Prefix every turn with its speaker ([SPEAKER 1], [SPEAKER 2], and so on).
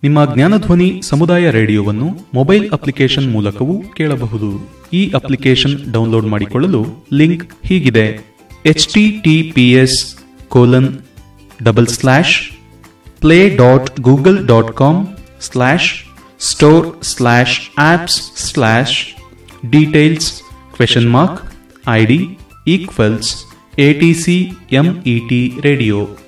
[SPEAKER 1] ನಿಮ್ಮ ಜ್ಞಾನಧ್ವನಿ ಸಮುದಾಯ ರೇಡಿಯೋವನ್ನು mobile application ಮೂಲಕವೂ ಕೇಳಬಹುದು. ಈ ಅಪ್ಲಿಕೇಶನ್ ಡೌನ್ಲೋಡ್ ಮಾಡಿಕೊಳ್ಳಲು ಲಿಂಕ್ ಹೀಗಿದೆ: https://play.google.com/store/apps/details?id=ATC MET radio